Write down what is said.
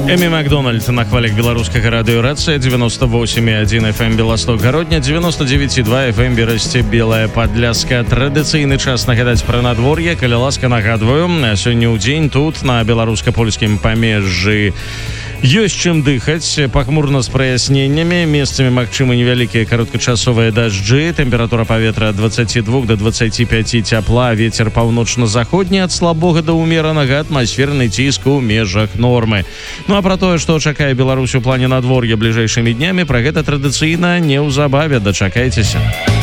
Эмі Макдональд на хвалях беларускага радыёрацыя 98,1 FM Беласток Гародня, 99,2 FM Берасце Белая Падляска. Традыцыйны час нагадаць пра надвор'е. Калі ласка, нагадваю, сёння ў дзень тут на беларуска-польскім памежжы ёсць чым дыхаць, пахмурна з праясненнямі, месцамі магчымы невялікія кароткачасовыя дажджы, тэмпература паветра ад 22 до 25 цяпла, вецер паўночна-заходні ад слабога да ўмеранага, атмасферны ціск у межах нормы. Ну а пра тое, што чакае Беларусь у плане надвор'я бліжэйшымі днямі, пра гэта традыцыйна неўзабаве дачакайцеся.